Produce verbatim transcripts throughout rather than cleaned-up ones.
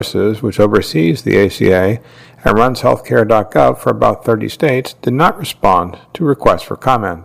Services, which oversees the A C A and runs healthcare dot gov for about thirty states, did not respond to requests for comment.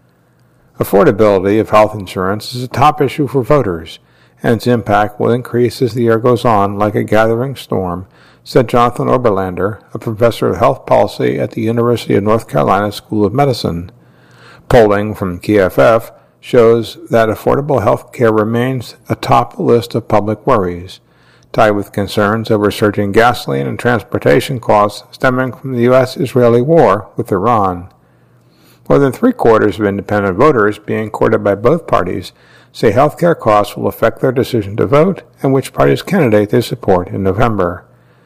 Affordability of health insurance is a top issue for voters, and its impact will increase as the year goes on like a gathering storm, said Jonathan Oberlander, a professor of health policy at the University of North Carolina School of Medicine. Polling from K F F shows that affordable health care remains atop the list of public worries, tied with concerns over surging gasoline and transportation costs stemming from the U S Israeli war with Iran. More than three-quarters of independent voters being courted by both parties say healthcare costs will affect their decision to vote and which party's candidate they support in November.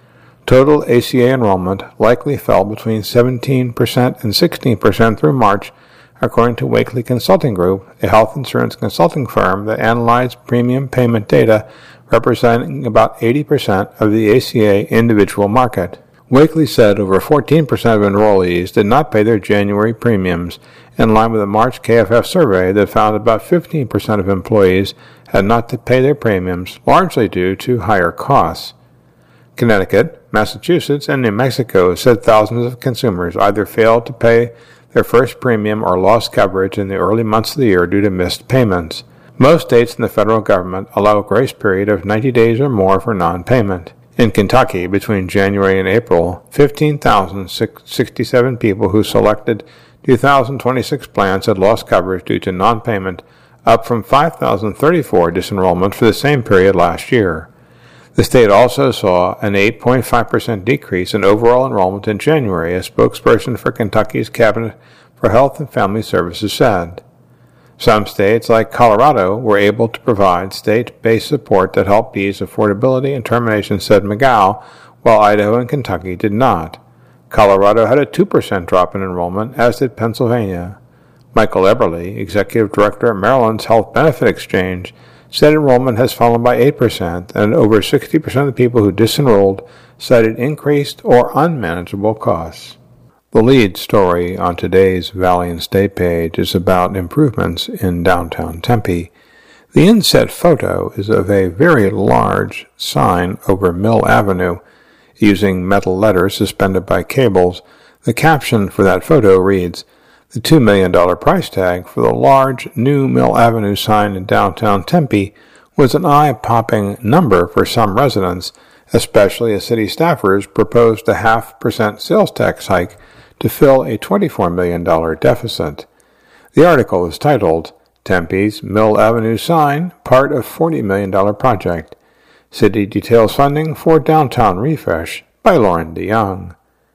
Total A C A enrollment likely fell between seventeen percent and sixteen percent through March, according to Wakely Consulting Group, a health insurance consulting firm that analyzed premium payment data representing about eighty percent of the A C A individual market. Wakely said over fourteen percent of enrollees did not pay their January premiums, in line with a March K F F survey that found about fifteen percent of employees had not to pay their premiums, largely due to higher costs. Connecticut, Massachusetts, and New Mexico said thousands of consumers either failed to pay their first premium or lost coverage in the early months of the year due to missed payments. Most states and the federal government allow a grace period of ninety days or more for non-payment. In Kentucky, between January and April, fifteen thousand sixty-seven people who selected two thousand twenty-six plans had lost coverage due to non-payment, up from five thousand thirty-four disenrollment for the same period last year. The state also saw an eight point five percent decrease in overall enrollment in January, a spokesperson for Kentucky's Cabinet for Health and Family Services said. Some states, like Colorado, were able to provide state-based support that helped ease affordability and termination, said McGow, while Idaho and Kentucky did not. Colorado had a two percent drop in enrollment, as did Pennsylvania. Michael Eberly, executive director at Maryland's Health Benefit Exchange, said enrollment has fallen by eight percent, and over sixty percent of the people who disenrolled cited increased or unmanageable costs. The lead story on today's Valley and State page is about improvements in downtown Tempe. The inset photo is of a very large sign over Mill Avenue, using metal letters suspended by cables. The caption for that photo reads, "The two million dollars price tag for the large new Mill Avenue sign in downtown Tempe was an eye-popping number for some residents, especially as city staffers proposed a half percent sales tax hike to fill a twenty-four million dollars deficit." The article is titled, "Tempe's Mill Avenue Sign, Part of forty million dollars Project. City Details Funding for Downtown Refresh," by Lauren DeYoung.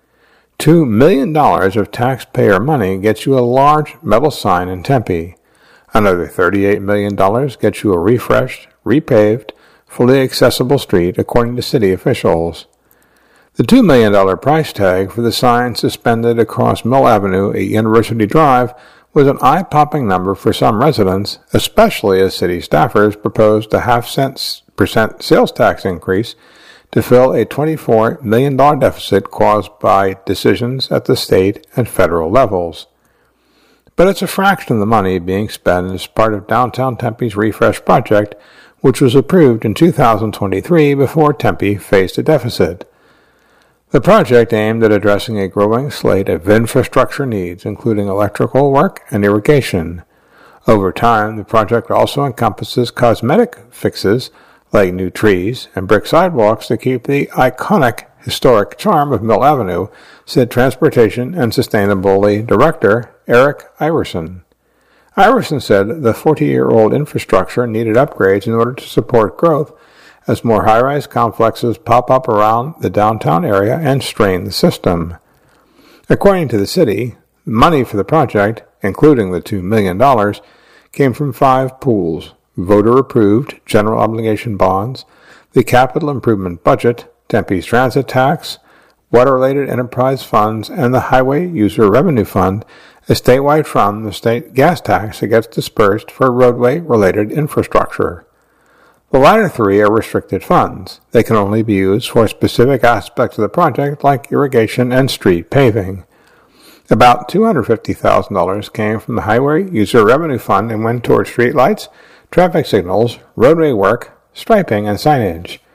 Two million dollars of taxpayer money gets you a large metal sign in Tempe. Another thirty-eight million dollars gets you a refreshed, repaved, fully accessible street, according to city officials. The two million dollars price tag for the sign suspended across Mill Avenue at University Drive was an eye-popping number for some residents, especially as city staffers proposed a half-cent percent sales tax increase to fill a twenty-four million dollars deficit caused by decisions at the state and federal levels. But it's a fraction of the money being spent as part of downtown Tempe's refresh project, which was approved in two thousand twenty-three before Tempe faced a deficit. The project aimed at addressing a growing slate of infrastructure needs, including electrical work and irrigation. Over time, the project also encompasses cosmetic fixes like new trees and brick sidewalks to keep the iconic historic charm of Mill Avenue, said Transportation and Sustainability Director Eric Iverson. Iverson said the forty-year-old infrastructure needed upgrades in order to support growth as more high-rise complexes pop up around the downtown area and strain the system. According to the city, money for the project, including the two million dollars, came from five pools: voter-approved general obligation bonds, the capital improvement budget, Tempe's transit tax, water-related enterprise funds, and the highway user revenue fund, a statewide fund, the state gas tax that gets dispersed for roadway-related infrastructure. The latter three are restricted funds. They can only be used for specific aspects of the project, like irrigation and street paving. About two hundred fifty thousand dollars came from the Highway User Revenue Fund and went toward streetlights, traffic signals, roadway work, striping, and signage.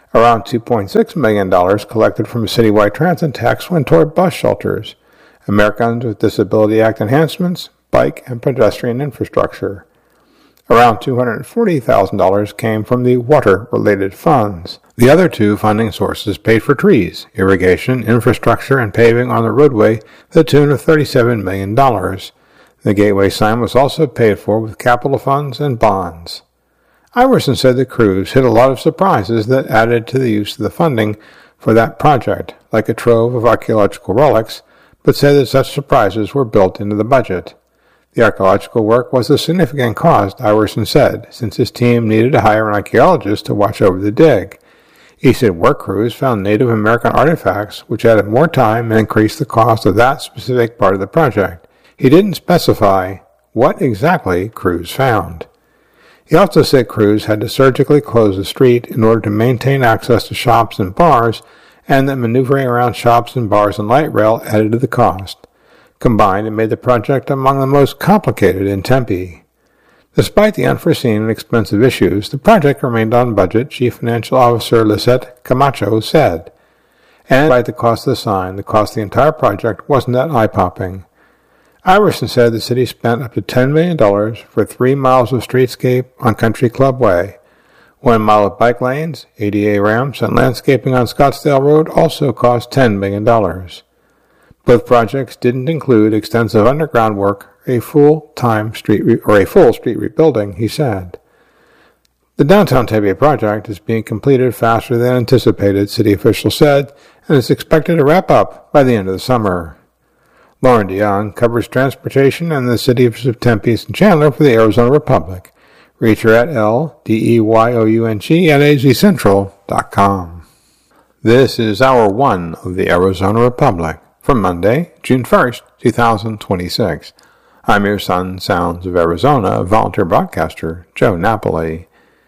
Around two point six million dollars collected from a citywide transit tax went toward bus shelters, Americans with Disability Act enhancements, bike and pedestrian infrastructure. Around two hundred forty thousand dollars came from the water-related funds. The other two funding sources paid for trees, irrigation, infrastructure, and paving on the roadway to the tune of thirty-seven million dollars. The Gateway sign was also paid for with capital funds and bonds. Iverson said the crews hit a lot of surprises that added to the use of the funding for that project, like a trove of archaeological relics, but said that such surprises were built into the budget. The archaeological work was a significant cost, Iverson said, since his team needed to hire an archaeologist to watch over the dig. He said work crews found Native American artifacts, which added more time and increased the cost of that specific part of the project. He didn't specify what exactly crews found. He also said crews had to surgically close the street in order to maintain access to shops and bars, and that maneuvering around shops and bars and light rail added to the cost. Combined, it made the project among the most complicated in Tempe. Despite the unforeseen and expensive issues, the project remained on budget, Chief Financial Officer Lisette Camacho said. And despite the cost of the sign, the cost of the entire project wasn't that eye-popping. Iverson said the city spent up to ten million dollars for three miles of streetscape on Country Club Way. One mile of bike lanes, A D A ramps, and landscaping on Scottsdale Road also cost ten million dollars. Both projects didn't include extensive underground work or a full-time street re- or a full street rebuilding, he said. The downtown Tempe project is being completed faster than anticipated, city officials said, and is expected to wrap up by the end of the summer. Lauren DeYoung covers transportation and the cities of Tempe and Chandler for the Arizona Republic. Reach her at L D E Y O U N G at A Z central dot com. This is Hour one of the Arizona Republic for Monday, June first, two thousand twenty-six. I'm your Sun Sounds of Arizona volunteer broadcaster, Joe Napoli.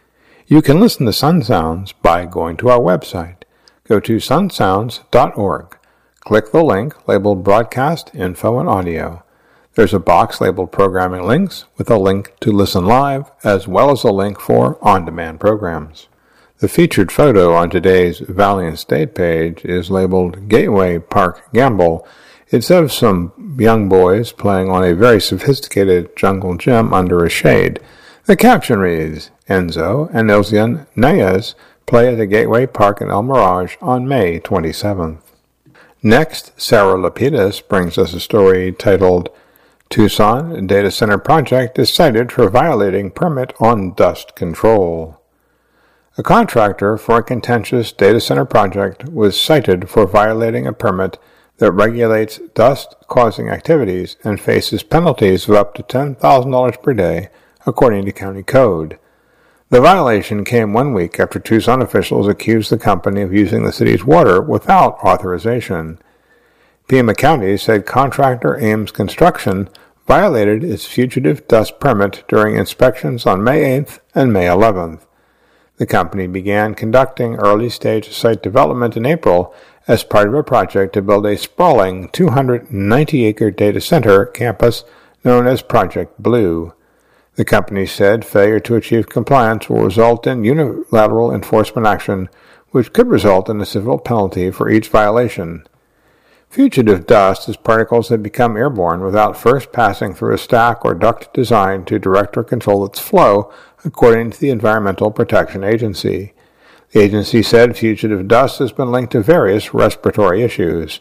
You can listen to Sun Sounds by going to our website. Go to sun sounds dot org. Click the link labeled Broadcast Info and Audio. There's a box labeled Programming Links with a link to listen live, as well as a link for on-demand programs. The featured photo on today's Valiant State page is labeled Gateway Park Gamble. It's of some young boys playing on a very sophisticated jungle gym under a shade. The caption reads, Enzo and Ilzian Nayez play at the Gateway Park in El Mirage on May twenty-seventh. Next, Sarah Lapidus brings us a story titled Tucson Data Center Project is Cited for Violating Permit on Dust Control. A contractor for a contentious data center project was cited for violating a permit that regulates dust-causing activities and faces penalties of up to ten thousand dollars per day, according to county code. The violation came one week after Tucson officials accused the company of using the city's water without authorization. Pima County said contractor Ames Construction violated its fugitive dust permit during inspections on May eighth and May eleventh. The company began conducting early-stage site development in April as part of a project to build a sprawling two hundred ninety acre data center campus known as Project Blue. The company said failure to achieve compliance will result in unilateral enforcement action, which could result in a civil penalty for each violation. Fugitive dust is particles that become airborne without first passing through a stack or duct designed to direct or control its flow, according to the Environmental Protection Agency. The agency said fugitive dust has been linked to various respiratory issues.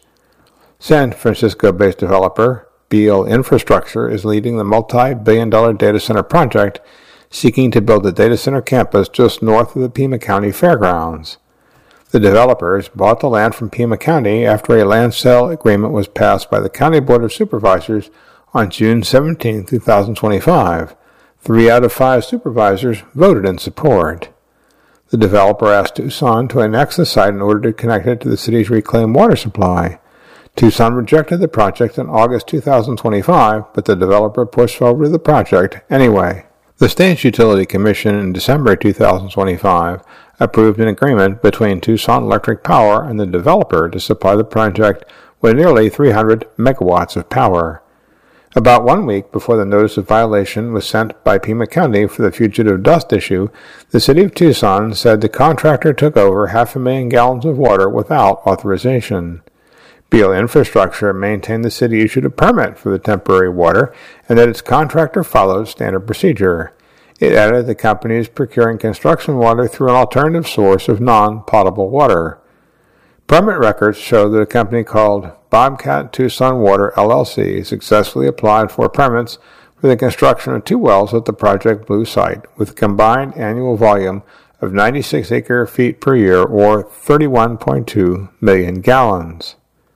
San Francisco-based developer Beale Infrastructure is leading the multi-billion dollar data center project, seeking to build a data center campus just north of the Pima County Fairgrounds. The developers bought the land from Pima County after a land sale agreement was passed by the County Board of Supervisors on June seventeenth, twenty twenty-five. Three out of five supervisors voted in support. The developer asked Tucson to annex the site in order to connect it to the city's reclaimed water supply. Tucson rejected the project in August two thousand twenty-five, but the developer pushed forward with the project anyway. The State's Utility Commission in December two thousand twenty-five approved an agreement between Tucson Electric Power and the developer to supply the project with nearly three hundred megawatts of power. About one week before the notice of violation was sent by Pima County for the fugitive dust issue, the city of Tucson said the contractor took over half a million gallons of water without authorization. Beal Infrastructure maintained the city issued a permit for the temporary water and that its contractor followed standard procedure. It added the company is procuring construction water through an alternative source of non-potable water. Permit records show that a company called Bobcat Tucson Water L L C successfully applied for permits for the construction of two wells at the Project Blue site, with a combined annual volume of ninety-six acre-feet per year, or thirty-one point two million gallons.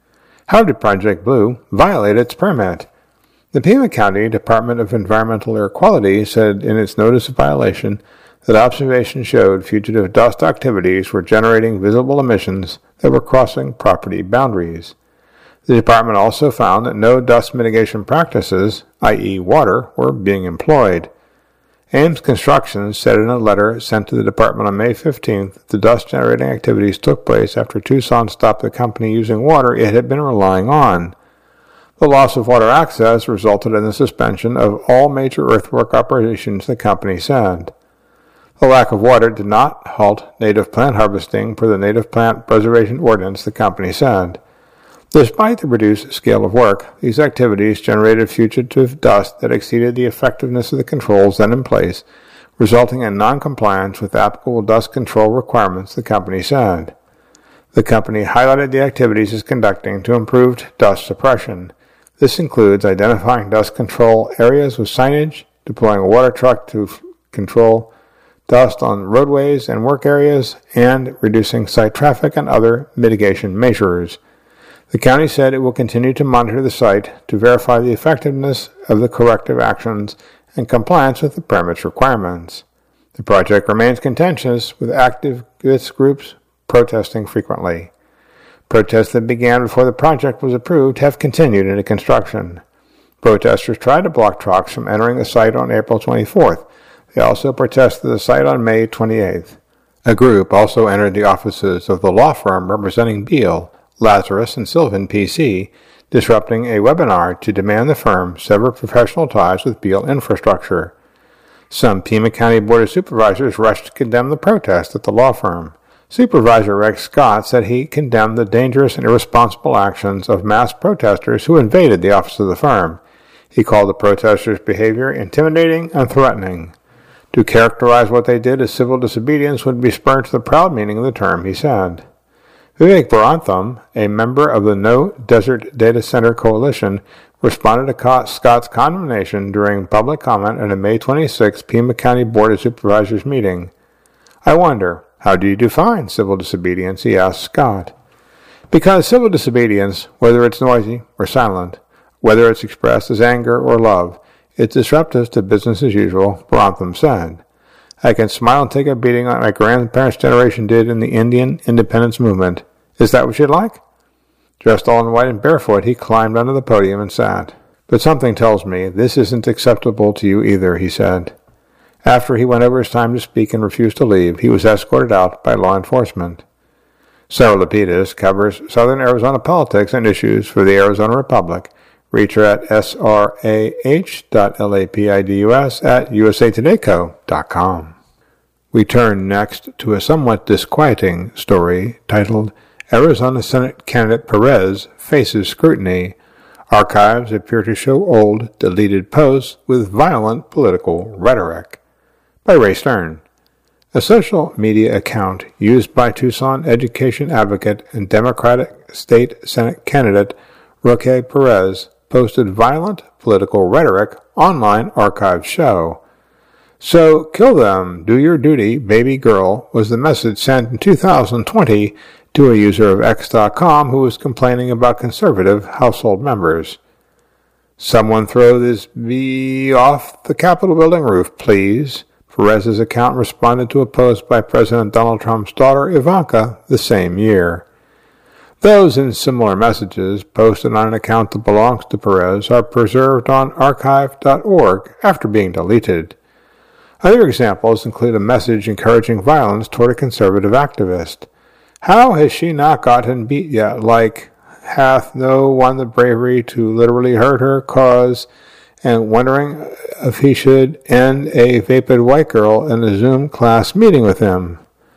How did Project Blue violate its permit? The Pima County Department of Environmental Air Quality said in its notice of violation that observations showed fugitive dust activities were generating visible emissions that were crossing property boundaries. The department also found that no dust mitigation practices, that is water, were being employed. Ames Construction said in a letter sent to the department on May fifteenth that the dust-generating activities took place after Tucson stopped the company using water it had been relying on. The loss of water access resulted in the suspension of all major earthwork operations, the company said. The lack of water did not halt native plant harvesting per the Native Plant Preservation Ordinance, the company said. Despite the reduced scale of work, these activities generated fugitive dust that exceeded the effectiveness of the controls then in place, resulting in non-compliance with applicable dust control requirements, the company said. The company highlighted the activities it's conducting to improve dust suppression. This includes identifying dust control areas with signage, deploying a water truck to f- control dust on roadways and work areas, and reducing site traffic and other mitigation measures. The county said it will continue to monitor the site to verify the effectiveness of the corrective actions and compliance with the permit's requirements. The project remains contentious, with activist groups protesting frequently. Protests that began before the project was approved have continued into construction. Protesters tried to block trucks from entering the site on April twenty-fourth. They also protested the site on May twenty-eighth. A group also entered the offices of the law firm representing Beal, Lazarus and Sylvan P C, disrupting a webinar to demand the firm sever professional ties with Beal Infrastructure. Some Pima County Board of Supervisors rushed to condemn the protest at the law firm. Supervisor Rex Scott said he condemned the dangerous and irresponsible actions of mass protesters who invaded the office of the firm. He called the protesters' behavior intimidating and threatening. To characterize what they did as civil disobedience would be spurned to the proud meaning of the term, he said. Vivek Varantham, a member of the No Desert Data Center Coalition, responded to Scott's condemnation during public comment at a May twenty-sixth Pima County Board of Supervisors meeting. I wonder, how do you define civil disobedience? He asked Scott. Because civil disobedience, whether it's noisy or silent, whether it's expressed as anger or love, it's disruptive to business as usual, Varantham said. I can smile and take a beating like my grandparents' generation did in the Indian independence movement. Is that what you'd like? Dressed all in white and barefoot, he climbed onto the podium and sat. But something tells me this isn't acceptable to you either, he said. After he went over his time to speak and refused to leave, he was escorted out by law enforcement. Sarah Lapidus covers Southern Arizona politics and issues for the Arizona Republic. Reach her at s r a h dot lapidus at u s a today co dot com. We turn next to a somewhat disquieting story titled Arizona Senate Candidate Perez Faces Scrutiny. Archives appear to show old, deleted posts with violent political rhetoric. By Ray Stern. A social media account used by Tucson education advocate and Democratic State Senate candidate Roque Perez posted violent political rhetoric, online archives show. So, kill them, do your duty, baby girl, was the message sent in two thousand twenty to a user of X dot com who was complaining about conservative household members. Someone throw this bee off the Capitol building roof, please. Perez's account responded to a post by President Donald Trump's daughter, Ivanka, the same year. Those and similar messages posted on an account that belongs to Perez are preserved on archive dot org after being deleted. Other examples include a message encouraging violence toward a conservative activist. How has she not gotten beat yet? Like, hath no one the bravery to literally hurt her cause, and wondering if he should end a vapid white girl in a Zoom class meeting with him.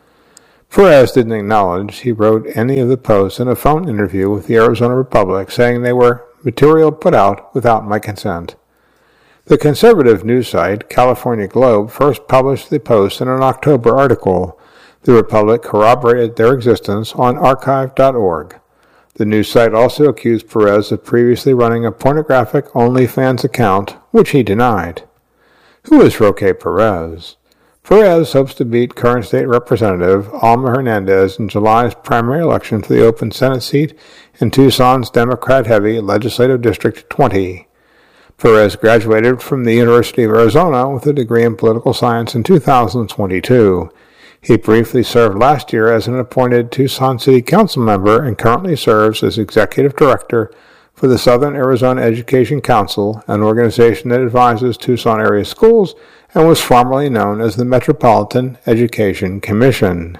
Perez didn't acknowledge he wrote any of the posts in a phone interview with the Arizona Republic, saying they were material put out without my consent. The conservative news site, California Globe, first published the post in an October article. The Republic corroborated their existence on archive dot org. The news site also accused Perez of previously running a pornographic OnlyFans account, which he denied. Who is Roque Perez? Perez hopes to beat current state representative Alma Hernandez in July's primary election for the open Senate seat in Tucson's Democrat-heavy Legislative District twenty. Perez graduated from the University of Arizona with a degree in political science in two thousand twenty-two. He briefly served last year as an appointed Tucson City Council member and currently serves as executive director for the Southern Arizona Education Council, an organization that advises Tucson area schools and was formerly known as the Metropolitan Education Commission.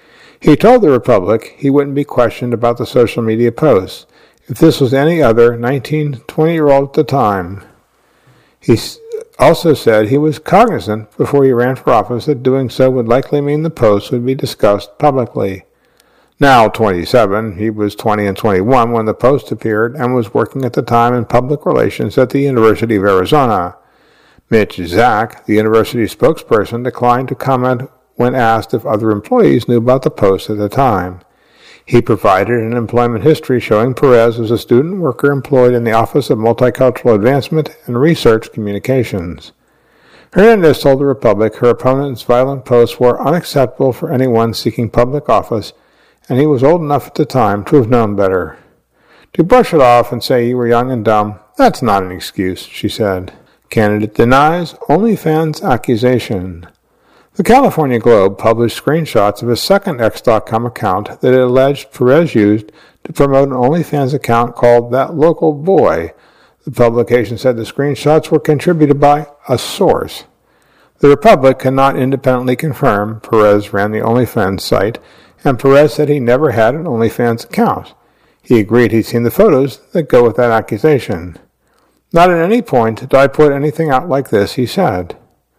He told the Republic he wouldn't be questioned about the social media posts if this was any other nineteen, twenty-year-old at the time. He also said he was cognizant before he ran for office that doing so would likely mean the posts would be discussed publicly. Now twenty-seven, he was twenty and twenty-one when the post appeared and was working at the time in public relations at the University of Arizona. Mitch Zach, the university spokesperson, declined to comment when asked if other employees knew about the post at the time. He provided an employment history showing Perez was a student worker employed in the Office of Multicultural Advancement and Research Communications. Hernandez told the Republic her opponent's violent posts were unacceptable for anyone seeking public office, and he was old enough at the time to have known better. To brush it off and say you were young and dumb, that's not an excuse, she said. Candidate denies OnlyFans accusation. The California Globe published screenshots of a second X dot com account that it alleged Perez used to promote an OnlyFans account called That Local Boy. The publication said the screenshots were contributed by a source. The Republic cannot independently confirm Perez ran the OnlyFans site, and Perez said he never had an OnlyFans account. He agreed he'd seen the photos that go with that accusation. Not at any point did I put anything out like this, he said.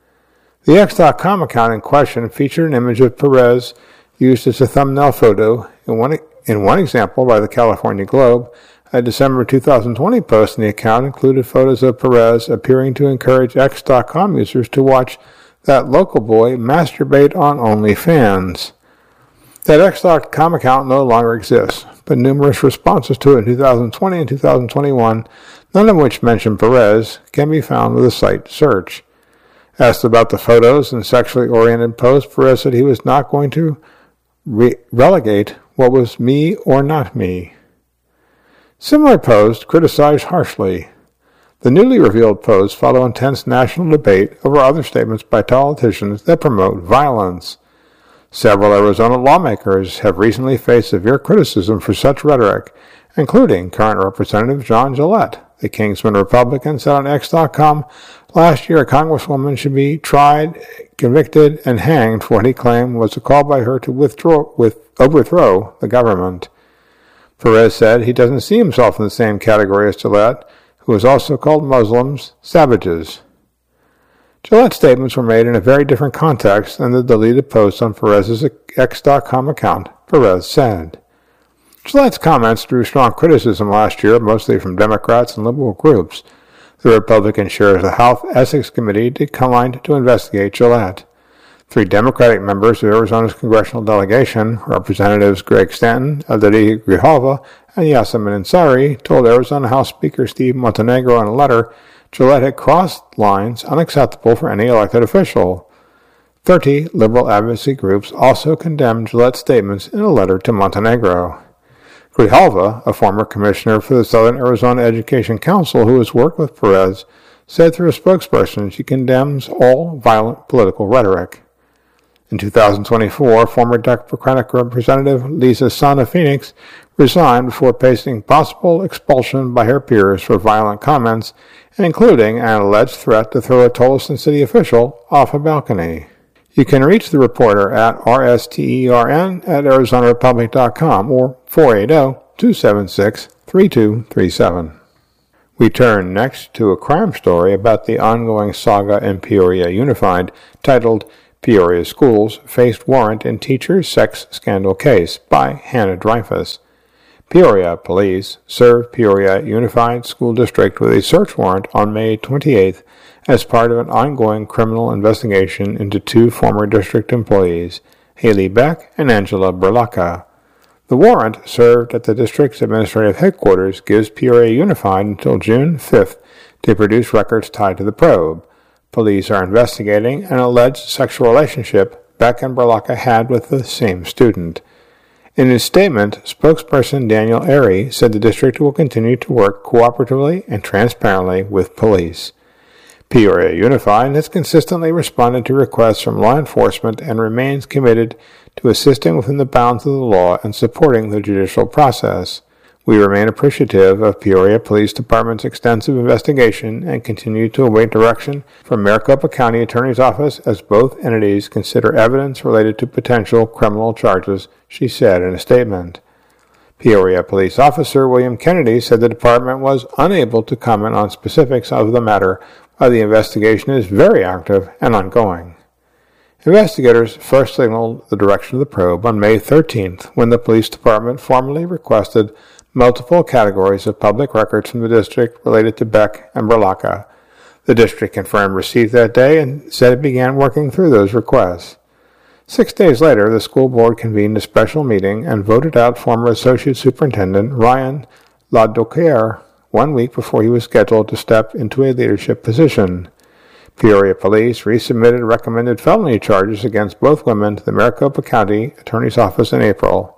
The X dot com account in question featured an image of Perez used as a thumbnail photo. In one, in one example by the California Globe, a December two thousand twenty post in the account included photos of Perez appearing to encourage X dot com users to watch That Local Boy masturbate on OnlyFans. That X dot com account no longer exists, but numerous responses to it in two thousand twenty and two thousand twenty-one, none of which mention Perez, can be found with a site search. Asked about the photos and sexually oriented posts, Perez said he was not going to re- relegate what was me or not me. Similar posts criticized harshly. The newly revealed posts follow intense national debate over other statements by politicians that promote violence. Several Arizona lawmakers have recently faced severe criticism for such rhetoric, including current Representative John Gillette. The Kingsman Republican said on X dot com last year a congresswoman should be tried, convicted, and hanged for what he claimed was a call by her to withdraw, with, overthrow the government. Perez said he doesn't see himself in the same category as Gillette, who has also called Muslims savages. Gillette's statements were made in a very different context than the deleted posts on Perez's X dot com account, Perez said. Gillette's comments drew strong criticism last year, mostly from Democrats and liberal groups. The Republican chair of the House Ethics Committee declined to investigate Gillette. Three Democratic members of Arizona's congressional delegation, Representatives Greg Stanton, Aditi Grijalva, and Yasemin Ansari, told Arizona House Speaker Steve Montenegro in a letter Gillette had crossed lines unacceptable for any elected official. Thirty liberal advocacy groups also condemned Gillette's statements in a letter to Montenegro. Grijalva, a former commissioner for the Southern Arizona Education Council who has worked with Perez, said through a spokesperson she condemns all violent political rhetoric. In two thousand twenty-four, former Democratic Representative Lisa Sun of Phoenix resigned before facing possible expulsion by her peers for violent comments, including an alleged threat to throw a Tolleson city official off a balcony. You can reach the reporter at R S T E R N at Arizona Republic dot com or four eight zero, two seven six, three three two three seven. We turn next to a crime story about the ongoing saga in Peoria Unified, titled Peoria Schools Faced Warrant in Teacher Sex Scandal Case by Hannah Dreyfus. Peoria Police served Peoria Unified School District with a search warrant on May twenty-eighth as part of an ongoing criminal investigation into two former district employees, Haley Beck and Angela Berlacca. The warrant, served at the district's administrative headquarters, gives Peoria Unified until June fifth to produce records tied to the probe. Police are investigating an alleged sexual relationship Beck and Berlacca had with the same student. In his statement, spokesperson Daniel Airy said the district will continue to work cooperatively and transparently with police. Peoria Unified has consistently responded to requests from law enforcement and remains committed to assisting within the bounds of the law and supporting the judicial process. We remain appreciative of Peoria Police Department's extensive investigation and continue to await direction from Maricopa County Attorney's Office as both entities consider evidence related to potential criminal charges, she said in a statement. Peoria Police Officer William Kennedy said the department was unable to comment on specifics of the matter, while the investigation is very active and ongoing. Investigators first signaled the direction of the probe on May thirteenth when the police department formally requested multiple categories of public records from the district related to Beck and Berlacca. The district confirmed receipt that day and said it began working through those requests. Six days later, the school board convened a special meeting and voted out former Associate Superintendent Ryan Ladoquer one week before he was scheduled to step into a leadership position. Peoria Police resubmitted recommended felony charges against both women to the Maricopa County Attorney's Office in April.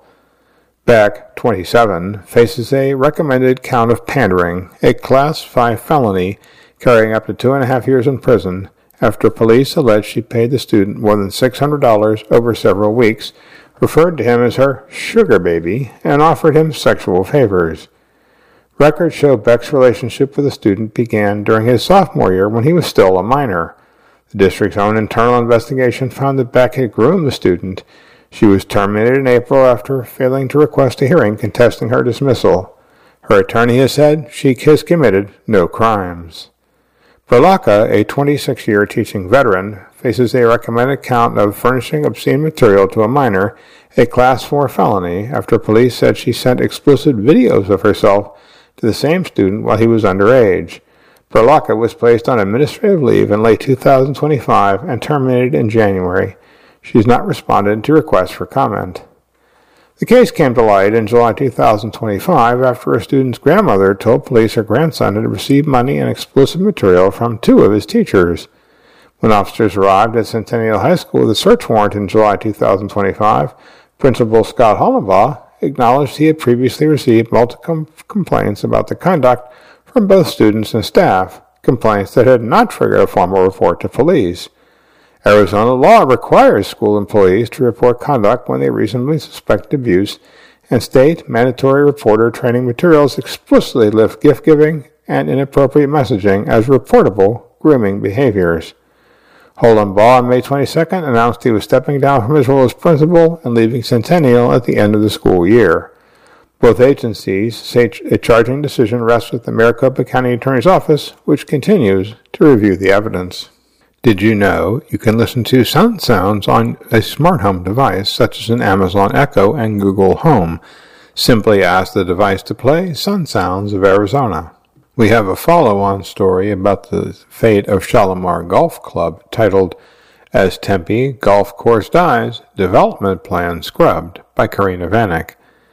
Beck, twenty-seven, faces a recommended count of pandering, a Class five felony carrying up to two and a half years in prison, after police alleged she paid the student more than six hundred dollars over several weeks, referred to him as her sugar baby, and offered him sexual favors. Records show Beck's relationship with the student began during his sophomore year when he was still a minor. The district's own internal investigation found that Beck had groomed the student. She was terminated in April after failing to request a hearing contesting her dismissal. Her attorney has said she has committed no crimes. Berlacca, a twenty-six-year teaching veteran, faces a recommended count of furnishing obscene material to a minor, a Class four felony, after police said she sent explicit videos of herself to the same student while he was underage. Berlacca was placed on administrative leave in late two thousand twenty-five and terminated in January. She has not responded to requests for comment. The case came to light in July two thousand twenty-five after a student's grandmother told police her grandson had received money and explicit material from two of his teachers. When officers arrived at Centennial High School with a search warrant in July two thousand twenty-five, Principal Scott Hollenbaugh acknowledged he had previously received multiple complaints about the conduct from both students and staff, complaints that had not triggered a formal report to police. Arizona law requires school employees to report conduct when they reasonably suspect abuse, and state mandatory reporter training materials explicitly list gift-giving and inappropriate messaging as reportable grooming behaviors. Hollenbaugh on May twenty-second announced he was stepping down from his role as principal and leaving Centennial at the end of the school year. Both agencies say a charging decision rests with the Maricopa County Attorney's Office, which continues to review the evidence. Did you know you can listen to Sun Sounds on a smart home device such as an Amazon Echo and Google Home? Simply ask the device to play Sun Sounds of Arizona. We have a follow-on story about the fate of Shalimar Golf Club titled, As Tempe Golf Course Dies, Development Plan Scrubbed, by Karina Vanek.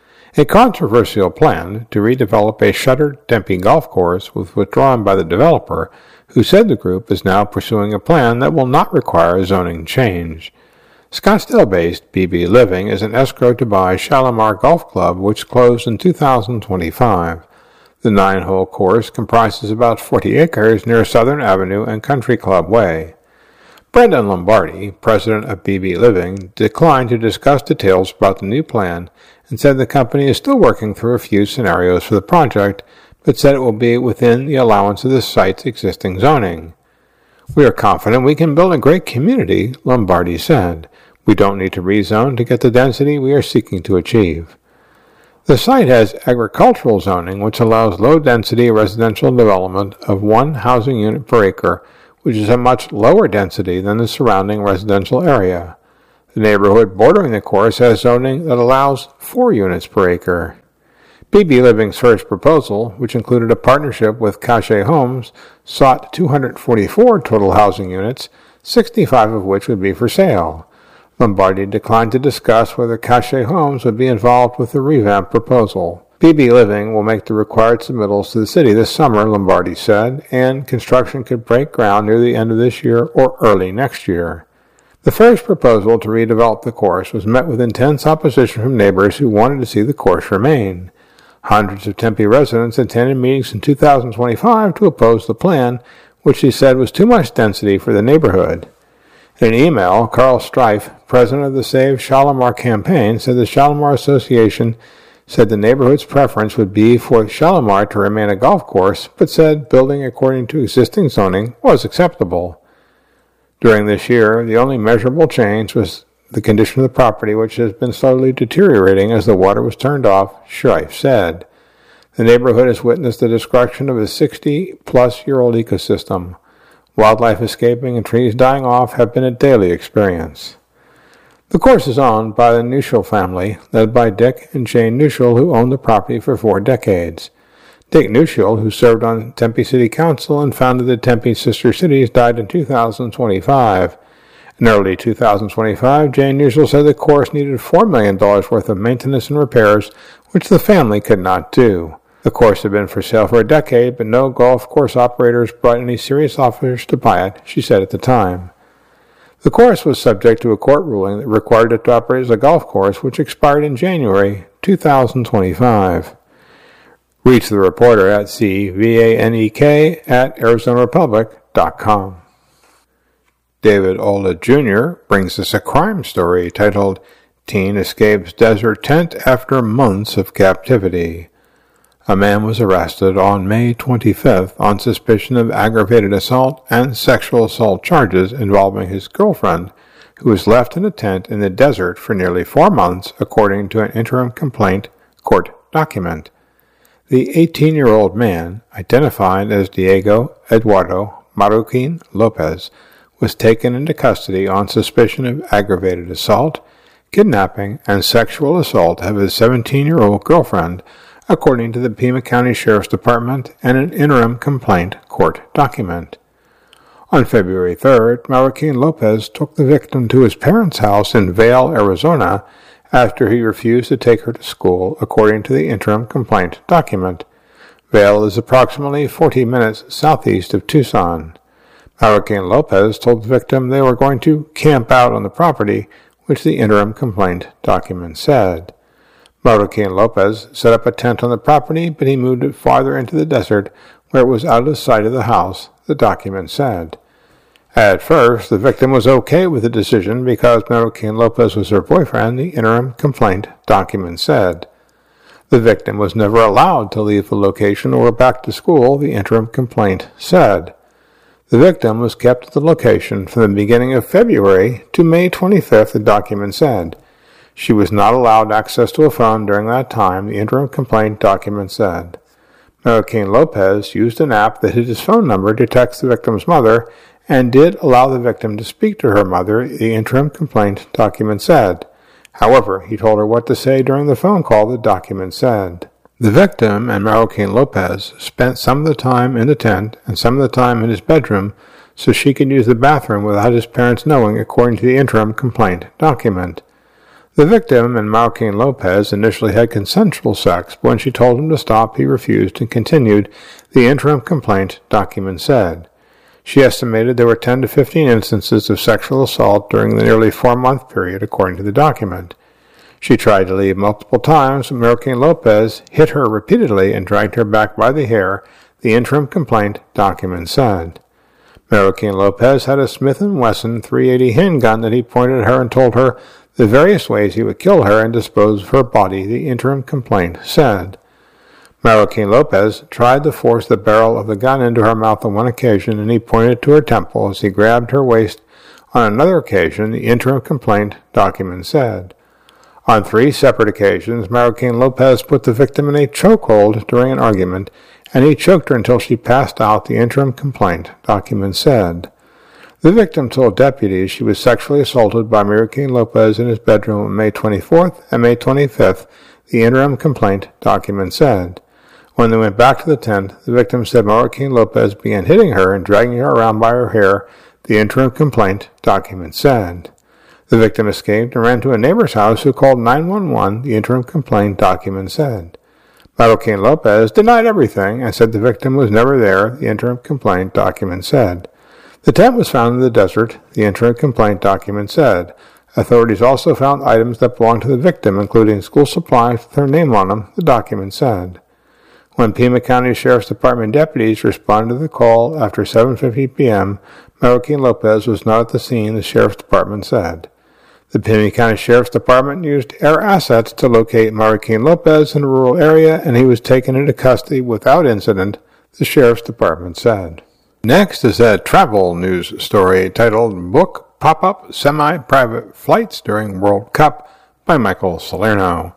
A controversial plan to redevelop a shuttered Tempe golf course was withdrawn by the developer, who said the group is now pursuing a plan that will not require a zoning change. Scottsdale-based B B Living is an escrow to buy Shalimar Golf Club, which closed in two thousand twenty-five. The nine-hole course comprises about forty acres near Southern Avenue and Country Club Way. Brendan Lombardi, president of B B Living, declined to discuss details about the new plan and said the company is still working through a few scenarios for the project, but said it will be within the allowance of the site's existing zoning. We are confident we can build a great community, Lombardi said. We don't need to rezone to get the density we are seeking to achieve. The site has agricultural zoning, which allows low-density residential development of one housing unit per acre, which is a much lower density than the surrounding residential area. The neighborhood bordering the course has zoning that allows four units per acre. B B Living's first proposal, which included a partnership with Cachet Homes, sought two hundred forty-four total housing units, sixty-five of which would be for sale. Lombardi declined to discuss whether Cachet Homes would be involved with the revamped proposal. B B Living will make the required submittals to the city this summer, Lombardi said, and construction could break ground near the end of this year or early next year. The first proposal to redevelop the course was met with intense opposition from neighbors who wanted to see the course remain. Hundreds of Tempe residents attended meetings in two thousand twenty-five to oppose the plan, which he said was too much density for the neighborhood. In an email, Carl Streif, president of the Save Shalimar campaign, said the Shalimar Association said the neighborhood's preference would be for Shalimar to remain a golf course, but said building according to existing zoning was acceptable. During this year, the only measurable change was the condition of the property, which has been slowly deteriorating as the water was turned off, Streif said. The neighborhood has witnessed the destruction of a sixty-plus-year-old ecosystem. Wildlife escaping and trees dying off have been a daily experience. The course is owned by the Neuschel family, led by Dick and Jane Neuschel, who owned the property for four decades. Dick Neuschel, who served on Tempe City Council and founded the Tempe Sister Cities, died in two thousand twenty-five. In early two thousand twenty-five, Jane Neuschel said the course needed four million dollars worth of maintenance and repairs, which the family could not do. The course had been for sale for a decade, but no golf course operators brought any serious offers to buy it, she said at the time. The course was subject to a court ruling that required it to operate as a golf course, which expired in January two thousand twenty-five. Reach the reporter at c vanek at arizona republic dot com. David Ola Junior brings us a crime story titled Teen Escapes Desert Tent After Months of Captivity. A man was arrested on May twenty-fifth on suspicion of aggravated assault and sexual assault charges involving his girlfriend, who was left in a tent in the desert for nearly four months, according to an interim complaint court document. The eighteen-year-old man, identified as Diego Eduardo Marroquin Lopez, was taken into custody on suspicion of aggravated assault, kidnapping, and sexual assault of his seventeen-year-old girlfriend, according to the Pima County Sheriff's Department and an interim complaint court document. On February third, Marroquin Lopez took the victim to his parents' house in Vail, Arizona, after he refused to take her to school, according to the interim complaint document. Vail is approximately forty minutes southeast of Tucson. Marroquin Lopez told the victim they were going to camp out on the property, which the interim complaint document said. Marroquin Lopez set up a tent on the property, but he moved it farther into the desert, where it was out of sight of the house, the document said. At first, the victim was okay with the decision because Marroquin Lopez was her boyfriend, the interim complaint document said. The victim was never allowed to leave the location or back to school, the interim complaint said. The victim was kept at the location from the beginning of February to May twenty-fifth, the document said. She was not allowed access to a phone during that time, the interim complaint document said. Marroquin Lopez used an app that hid his phone number to text the victim's mother and did allow the victim to speak to her mother, the interim complaint document said. However, he told her what to say during the phone call, the document said. The victim and Marroquin Lopez spent some of the time in the tent and some of the time in his bedroom so she could use the bathroom without his parents knowing, according to the interim complaint document. The victim and Marroquin Lopez initially had consensual sex, but when she told him to stop, he refused and continued, the interim complaint document said. She estimated there were ten to fifteen instances of sexual assault during the nearly four-month period, according to the document. She tried to leave multiple times, but Marroquin Lopez hit her repeatedly and dragged her back by the hair, the interim complaint document said. Marroquin Lopez had a Smith and Wesson three eighty handgun that he pointed at her and told her the various ways he would kill her and dispose of her body, the interim complaint said. Marroquin Lopez tried to force the barrel of the gun into her mouth on one occasion, and he pointed to her temple as he grabbed her waist on another occasion, the interim complaint document said. On three separate occasions, Mariquin Lopez put the victim in a chokehold during an argument, and he choked her until she passed out, the interim complaint document said. The victim told deputies she was sexually assaulted by Mariquin Lopez in his bedroom on May twenty-fourth and May twenty-fifth, the interim complaint document said. When they went back to the tent, the victim said Mariquin Lopez began hitting her and dragging her around by her hair, the interim complaint document said. The victim escaped and ran to a neighbor's house who called nine one one, the interim complaint document said. Mariquin Lopez denied everything and said the victim was never there, the interim complaint document said. The tent was found in the desert, the interim complaint document said. Authorities also found items that belonged to the victim, including school supplies with her name on them, the document said. When Pima County Sheriff's Department deputies responded to the call after seven fifty p.m., Mariquin Lopez was not at the scene, the Sheriff's Department said. The Pima County Sheriff's Department used air assets to locate Mariquin Lopez in a rural area, and he was taken into custody without incident, the Sheriff's Department said. Next is a travel news story titled Book Pop-Up Semi-Private Flights During World Cup by Michael Salerno.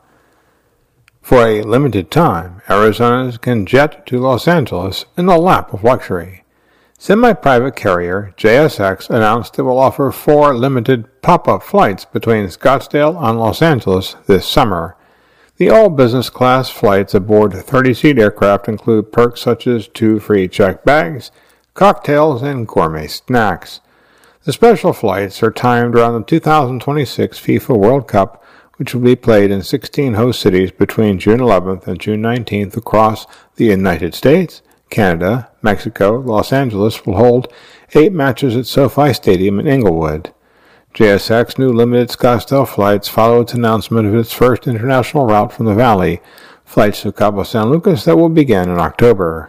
For a limited time, Arizonans can jet to Los Angeles in the lap of luxury. Semi-private carrier J S X announced it will offer four limited pop-up flights between Scottsdale and Los Angeles this summer. The all-business class flights aboard thirty-seat aircraft include perks such as two free checked bags, cocktails, and gourmet snacks. The special flights are timed around the two thousand twenty-six FIFA World Cup, which will be played in sixteen host cities between June eleventh and June nineteenth across the United States, Canada, Mexico. Los Angeles will hold eight matches at SoFi Stadium in Inglewood. J S X new limited Scottsdale flights follow its announcement of its first international route from the Valley, flights to Cabo San Lucas that will begin in October.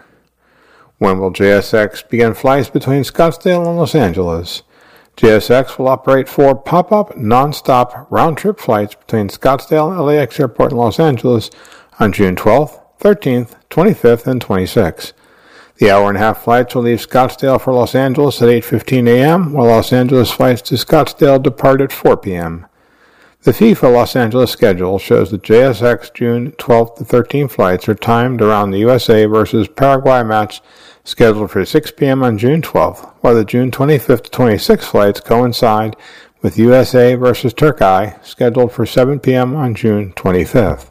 When will J S X begin flights between Scottsdale and Los Angeles? J S X will operate four pop-up, non-stop, round-trip flights between Scottsdale and L A X Airport in Los Angeles on June twelfth, thirteenth, twenty-fifth, and twenty-sixth. The hour-and-a-half flights will leave Scottsdale for Los Angeles at eight fifteen a.m., while Los Angeles flights to Scottsdale depart at four p.m. The FIFA Los Angeles schedule shows that J S X June twelfth to thirteenth flights are timed around the U S A versus Paraguay match scheduled for six p.m. on June twelfth, while the June twenty-fifth to twenty-sixth flights coincide with U S A versus Turkey scheduled for seven p.m. on June twenty-fifth.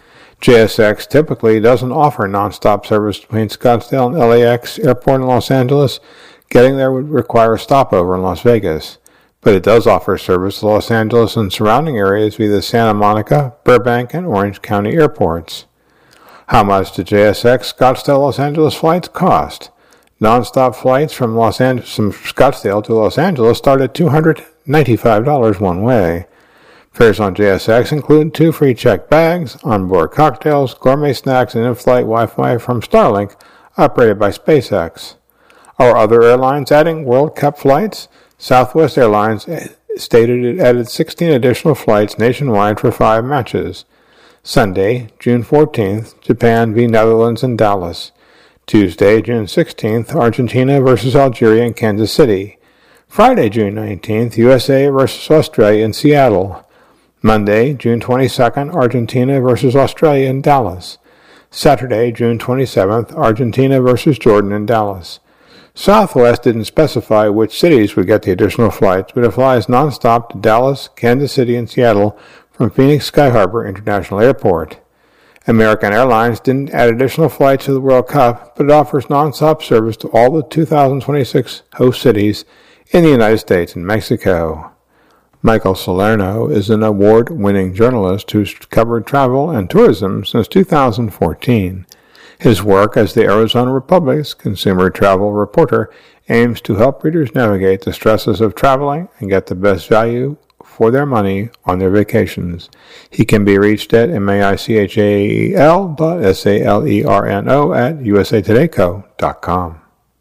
J S X typically doesn't offer non-stop service between Scottsdale and L A X Airport in Los Angeles. Getting there would require a stopover in Las Vegas, but it does offer service to Los Angeles and surrounding areas via the Santa Monica, Burbank, and Orange County airports. How much do J S X Scottsdale Los Angeles flights cost? Non-stop flights from Los Angeles, from Scottsdale to Los Angeles start at two hundred ninety-five dollars one way. Fares on J S X include two free checked bags, onboard cocktails, gourmet snacks, and in-flight Wi-Fi from Starlink, operated by SpaceX. Our other airlines adding World Cup flights? Southwest Airlines stated it added sixteen additional flights nationwide for five matches. Sunday, June fourteenth, Japan v. Netherlands in Dallas. Tuesday, June sixteenth, Argentina versus Algeria in Kansas City. Friday, June nineteenth, U S A versus Australia in Seattle. Monday, June twenty-second, Argentina versus Australia in Dallas. Saturday, June twenty-seventh, Argentina versus Jordan in Dallas. Southwest didn't specify which cities would get the additional flights, but it flies nonstop to Dallas, Kansas City, and Seattle from Phoenix Sky Harbor International Airport. American Airlines didn't add additional flights to the World Cup, but it offers nonstop service to all the two thousand twenty-six host cities in the United States and Mexico. Michael Salerno is an award-winning journalist who's covered travel and tourism since two thousand fourteen. His work as the Arizona Republic's consumer travel reporter aims to help readers navigate the stresses of traveling and get the best value for their money on their vacations. He can be reached at M-A-I-C-H-A-E-L dot S-A-L-E-R-N-O at U S A Today Co dot com.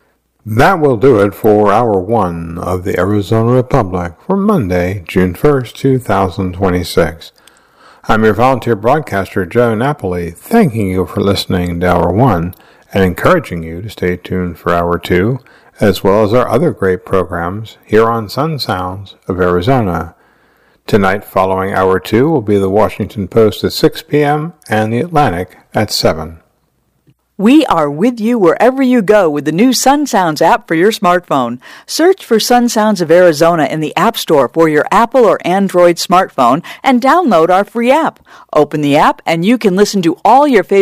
That will do it for Hour one of the Arizona Republic for Monday, June first, two thousand twenty-six. I'm your volunteer broadcaster, Joe Napoli, thanking you for listening to Hour one and encouraging you to stay tuned for Hour two, as well as our other great programs here on Sun Sounds of Arizona. Tonight, following Hour two, will be the Washington Post at six p.m. and the Atlantic at seven. We are with you wherever you go with the new Sun Sounds app for your smartphone. Search for Sun Sounds of Arizona in the App Store for your Apple or Android smartphone and download our free app. Open the app and you can listen to all your favorite